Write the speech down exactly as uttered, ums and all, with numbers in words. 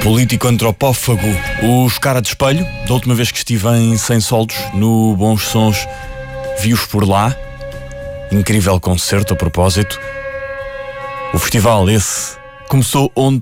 Político antropófago, os Cara de Espelho. Da última vez que estive em Sem Soldos, no Bons Sons, vi-os por lá. Incrível concerto, a propósito. O festival esse começou onde